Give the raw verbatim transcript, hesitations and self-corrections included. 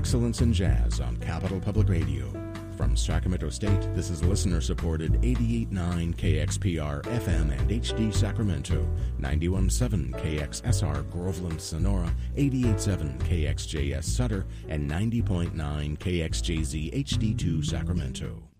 excellence in jazz on Capital Public Radio. From Sacramento State, this is listener-supported eighty-eight point nine K X P R F M and H D Sacramento, ninety-one point seven K X S R Groveland Sonora, eighty-eight point seven K X J S Sutter, and ninety point nine K X J Z H D two Sacramento.